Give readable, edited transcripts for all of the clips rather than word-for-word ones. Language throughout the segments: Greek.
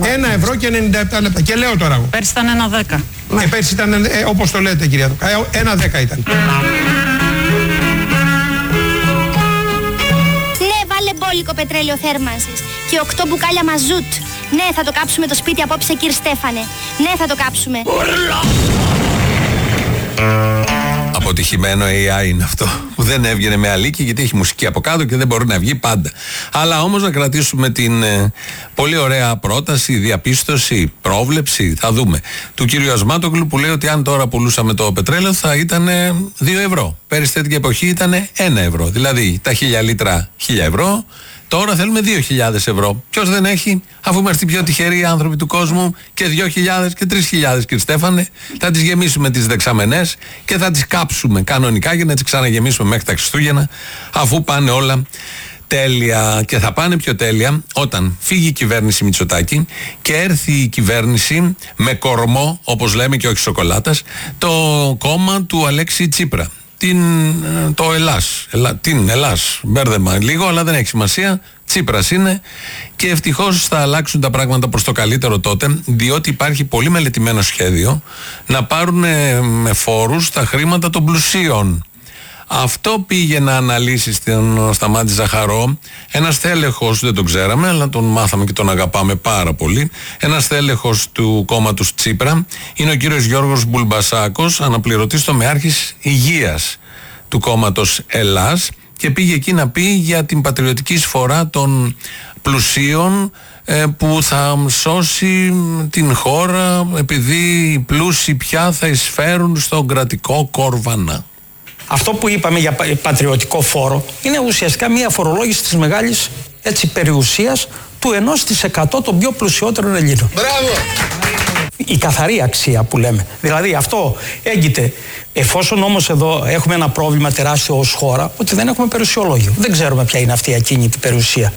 €1 και 97 λεπτά. Και λέω τώρα εγώ. Πέρσι ήταν 1,10. Πέρσι ήταν, όπως το λέτε κυρία, 1,10 ήταν. Ναι, βάλε μπόλικο πετρέλαιο θέρμανσης και 8 μπουκάλια μαζούτ. Ναι, θα το κάψουμε το σπίτι απόψε, κύριε Στέφανε. Ναι, θα το κάψουμε. Αποτυχημένο AI είναι αυτό που δεν έβγαινε με αλίκη, γιατί έχει μουσική από κάτω και δεν μπορεί να βγει πάντα. Αλλά όμως να κρατήσουμε την πολύ ωραία πρόταση, διαπίστωση, πρόβλεψη, θα δούμε, του κύριου Ασμάτογλου, που λέει ότι αν τώρα πουλούσαμε το πετρέλαιο θα ήταν €2. Πέρυσι τέτοια εποχή ήταν €1. Δηλαδή τα 1000 λίτρα 1.000 €. Τώρα θέλουμε 2.000 €. Ποιος δεν έχει, αφού είμαστε οι πιο τυχεροί άνθρωποι του κόσμου, και 2.000 και 3.000, κύριε Στέφανε, θα τις γεμίσουμε τις δεξαμενές και θα τις κάψουμε κανονικά για να τις ξαναγεμίσουμε μέχρι τα Χριστούγεννα, αφού πάνε όλα τέλεια. Και θα πάνε πιο τέλεια όταν φύγει η κυβέρνηση Μητσοτάκη και έρθει η κυβέρνηση με κορμό, όπως λέμε και όχι σοκολάτας, το κόμμα του Αλέξη Τσίπρα. Το Ελλάς, μπέρδεμα λίγο, αλλά δεν έχει σημασία. Τσίπρας είναι, και ευτυχώς θα αλλάξουν τα πράγματα προς το καλύτερο τότε, διότι υπάρχει πολύ μελετημένο σχέδιο να πάρουν με φόρους τα χρήματα των πλουσίων. Αυτό πήγε να αναλύσει στον Σταμάτη Ζαχαρό ένας τέλεχος, δεν τον ξέραμε, αλλά τον μάθαμε και τον αγαπάμε πάρα πολύ. Ένας τέλεχος του κόμματος Τσίπρα είναι ο κύριος Γιώργος Μπουλμπασάκος, αναπληρωτής τομεάρχης υγείας του κόμματος Ελλάς, και πήγε εκεί να πει για την πατριωτική εισφορά των πλουσίων που θα σώσει την χώρα, επειδή οι πλούσιοι πια θα εισφέρουν στον κρατικό κόρβανα. Αυτό που είπαμε για πατριωτικό φόρο είναι ουσιαστικά μια φορολόγηση της μεγάλης περιουσίας του 1% των πιο πλουσιότερων Ελλήνων. Μπράβο! Η καθαρή αξία που λέμε. Δηλαδή αυτό έγκυται, εφόσον όμως εδώ έχουμε ένα πρόβλημα τεράστιο ως χώρα, ότι δεν έχουμε περιουσιολόγιο. Δεν ξέρουμε ποια είναι αυτή η ακίνητη περιουσία.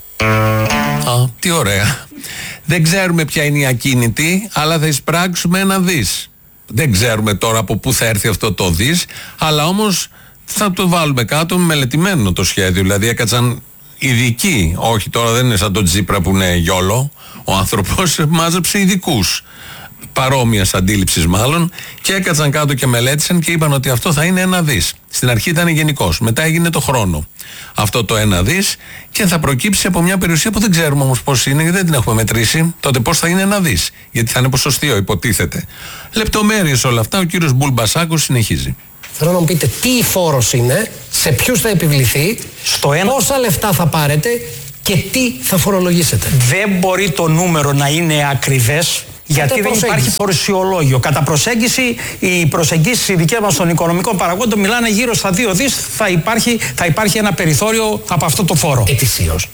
Τι ωραία. Δεν ξέρουμε ποια είναι η ακίνητη, αλλά θα εισπράξουμε ένα δις. Δεν ξέρουμε τώρα από πού θα έρθει αυτό το δις, αλλά όμως θα το βάλουμε κάτω, μελετημένο το σχέδιο. Δηλαδή έκατσαν ειδικοί, όχι τώρα δεν είναι σαν τον Τσίπρα που είναι γιόλο, ο άνθρωπος μάζεψε ειδικούς παρόμοιας αντίληψης μάλλον, και έκατσαν κάτω και μελέτησαν και είπαν ότι αυτό θα είναι 1 δις. Στην αρχή ήταν γενικός, μετά έγινε το χρόνο αυτό το 1 δις, και θα προκύψει από μια περιουσία που δεν ξέρουμε όμως πώς είναι, γιατί δεν την έχουμε μετρήσει. Τότε πώς θα είναι 1 δις, γιατί θα είναι ποσοστιαίο, υποτίθεται. Λεπτομέρειες όλα αυτά, ο κύριος Μπουλμπασάκος συνεχίζει. Θέλω να μου πείτε τι φόρος είναι, σε ποιους θα επιβληθεί, πόσα λεφτά θα πάρετε και τι θα φορολογήσετε. Δεν μπορεί το νούμερο να είναι ακριβές, γιατί δεν υπάρχει παρουσιολόγιο. Κατά προσέγγιση, οι προσεγγίσεις οι δικές μας των οικονομικών παραγόντων μιλάνε γύρω στα 2 δις, θα υπάρχει ένα περιθώριο από αυτό το φόρο. Ετησίως.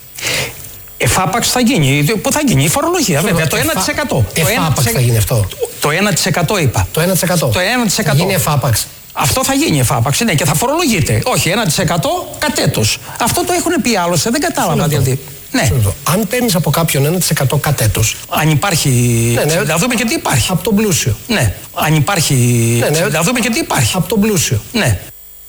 Εφάπαξ θα γίνει. Πού θα γίνει η φορολογία, βέβαια. Το 1%. Εφάπαξ θα γίνει αυτό. Το 1% είπα. Το 1%. Θα γίνει εφάπαξ. Αυτό θα γίνει εφάπαξ, ναι, και θα φορολογείται. Όχι, 1% κατέτος. Αυτό το έχουν πει άλλωστε, δεν κατάλαβα δηλαδή. Ναι. Αν παίρνεις από κάποιον 1% κατέτος. Αν υπάρχει. Ναι. Να δούμε και τι υπάρχει. Από τον πλούσιο. Ναι. Αν υπάρχει. Ναι. Να δούμε και τι υπάρχει. Από τον πλούσιο. Ναι.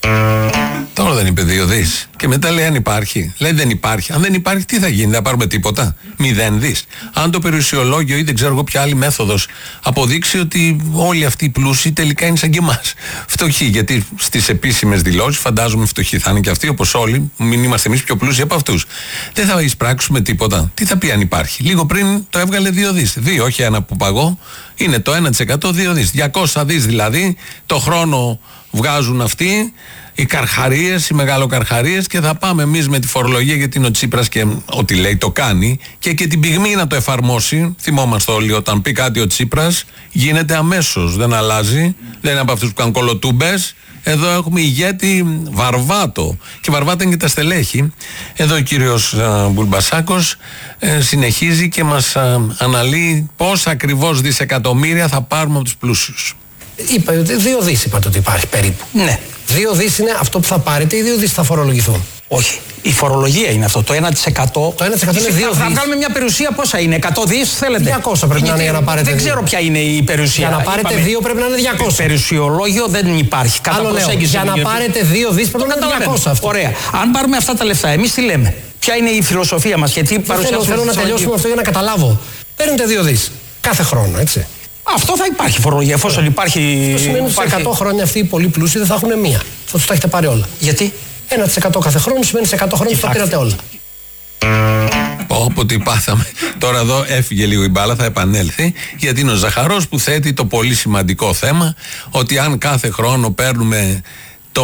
Τώρα δεν είπε 2 δις. Και μετά λέει αν υπάρχει. Λέει δεν υπάρχει. Αν δεν υπάρχει, τι θα γίνει, θα πάρουμε τίποτα. 0 δις. Αν το περιουσιολόγιο ή δεν ξέρω εγώ ποια άλλη μέθοδος αποδείξει ότι όλοι αυτοί οι πλούσιοι τελικά είναι σαν και εμάς. Φτωχοί. Γιατί στις επίσημες δηλώσεις φαντάζομαι φτωχοί θα είναι και αυτοί, όπως όλοι. Μην είμαστε εμείς πιο πλούσιοι από αυτούς. Δεν θα εισπράξουμε τίποτα. Τι θα πει αν υπάρχει. Λίγο πριν το έβγαλε 2 δις. 2, όχι 1 που παγώ. Είναι το 1%, 2 δις. 200 δις δηλαδή. Το χρόνο βγάζουν αυτοί. Οι καρχαρίες, οι μεγαλοκαρχαρίες, και θα πάμε εμείς με τη φορολογία, γιατί είναι ο Τσίπρας και ό,τι λέει το κάνει, και την πυγμή να το εφαρμόσει. Θυμόμαστε όλοι, όταν πει κάτι ο Τσίπρας γίνεται αμέσως, δεν αλλάζει, δεν είναι από αυτούς που κάνουν κολοτούμπες. Εδώ έχουμε ηγέτη Βαρβάτο, και Βαρβάτο είναι και τα στελέχη. Εδώ ο κύριος Μπουλμπασάκος συνεχίζει και μας αναλύει πόσα ακριβώς δισεκατομμύρια θα πάρουμε από τους πλούσιους. Είπα, 2 δις είπατε ότι υπάρχει περίπου. Ναι. 2 δις είναι αυτό που θα πάρετε ή 2 δις θα φορολογηθούν. Όχι. Η φορολογία είναι αυτό. Το 1%. Το 1% είναι 2 δις. Θα βγάλουμε μια περιουσία, πόσα είναι, 100 δις θέλετε. 200 πρέπει να είναι για να πάρετε. Δεν ξέρω ποια είναι η περιουσία. Για να πάρετε 2 πρέπει να είναι 200. Περιουσιολόγιο δεν υπάρχει. Κατά προσέγγιση. Για να πάρετε 2 δις πρέπει να είναι 200 αυτό. Ωραία. Αν πάρουμε αυτά τα λεφτά, εμείς τι λέμε. Ποια είναι η φιλοσοφία μας και τι παρουσιάζουμε. Θέλω να τελειώσουμε αυτό για να καταλάβω. Παίρνετε 2 δις κάθε χρόνο, έτσι. Αυτό θα υπάρχει φορολογία, εφόσον υπάρχει. Αυτό σημαίνει ότι σε 100 χρόνια αυτοί οι πολύ πλούσιοι δεν θα έχουν μία. Θα τους τα έχετε πάρει όλα. Γιατί? 1% κάθε χρόνο σημαίνει σε 100 χρόνια θα πήρατε όλα. Όποτε πάθαμε. Τώρα εδώ έφυγε λίγο η μπάλα, θα επανέλθει. Γιατί είναι ο Ζαχαρός που θέτει το πολύ σημαντικό θέμα ότι αν κάθε χρόνο παίρνουμε το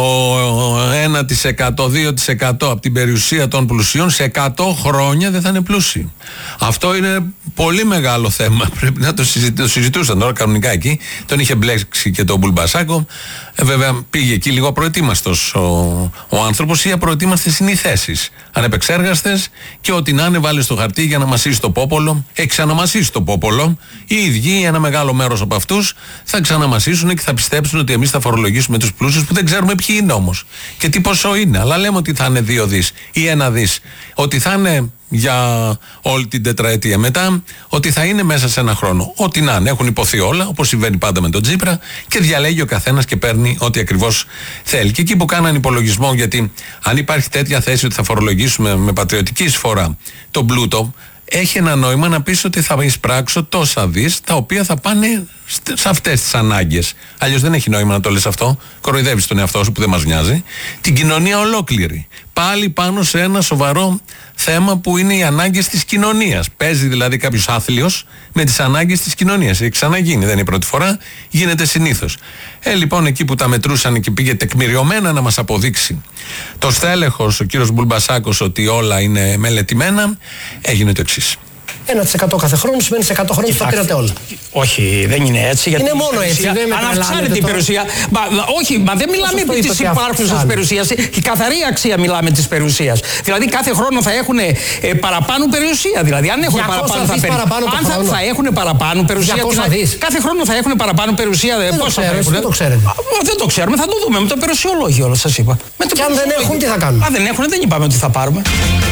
1%, 2% από την περιουσία των πλουσίων, σε 100 χρόνια δεν θα είναι πλούσιοι. Αυτό είναι πολύ μεγάλο θέμα. Πρέπει να το συζητούσαν τώρα κανονικά εκεί. Τον είχε μπλέξει και τον Μπουλμπασάκο. Βέβαια πήγε εκεί λίγο προετοίμαστος ο άνθρωπος, ή απροετοίμαστες είναι οι θέσεις. Ανεπεξέργαστες, και ό,τι να είναι βάλει στο χαρτί για να μασίσει το πόπολο. Έχει ξαναμασίσει το πόπολο. Οι ίδιοι, ένα μεγάλο μέρος από αυτούς, θα ξαναμασίσουν και θα πιστέψουν ότι εμείς θα φορολογήσουμε τους πλούσιους, που δεν ξέρουμε ποιοι είναι όμως και τι ποσό είναι. Αλλά λέμε ότι θα είναι 2 δις ή 1 δις. Ότι θα είναι για όλη την τετραετία μετά, ότι θα είναι μέσα σε ένα χρόνο. Ό,τι να είναι, έχουν υποθεί όλα, όπως συμβαίνει πάντα με τον Τσίπρα, και διαλέγει ο καθένας και παίρνει ό,τι ακριβώς θέλει. Και εκεί που κάναν υπολογισμό, γιατί αν υπάρχει τέτοια θέση ότι θα φορολογήσουμε με πατριωτική εισφορά τον πλούτο, έχει ένα νόημα να πεις ότι θα εισπράξω τόσα δις, τα οποία θα πάνε σε αυτές τις ανάγκες. Αλλιώς δεν έχει νόημα να το λες αυτό. Κοροϊδεύεις τον εαυτό σου που δεν μας νοιάζει. Την κοινωνία ολόκληρη. Πάλι πάνω σε ένα σοβαρό θέμα που είναι οι ανάγκες της κοινωνίας. Παίζει δηλαδή κάποιος άθλιος με τις ανάγκες της κοινωνίας. Έχει ξαναγίνει, δεν είναι η πρώτη φορά, γίνεται συνήθως. Λοιπόν, εκεί που τα μετρούσαν και πήγε τεκμηριωμένα να μας αποδείξει το στέλεχος, ο κύριος Μπουλμπασάκος, ότι όλα είναι μελετημένα, έγινε το εξής. 1% κάθε χρόνο σημαίνει σε 100 χρόνια θα πήρατε όλα. Όχι, δεν είναι έτσι. Γιατί είναι μόνο έτσι. Αν αυξάνεται η περιουσία. Όχι, μα δεν μιλάμε επί τη υπάρχουσα περιουσία. Η καθαρή αξία μιλάμε τη περιουσία. Δηλαδή κάθε χρόνο θα έχουν παραπάνω περιουσία. Δηλαδή αν έχουν παραπάνω θα έχουν παραπάνω περιουσία. Κάθε χρόνο θα έχουν παραπάνω περιουσία. Πόσα θα έχουν? Δεν το ξέρετε. Δεν το ξέρουμε, θα το δούμε με το περιουσιολόγιο, όλα σας είπα. Και αν δεν έχουν, τι θα κάνουμε? Αν δεν έχουν, δεν είπαμε ότι θα πάρουμε.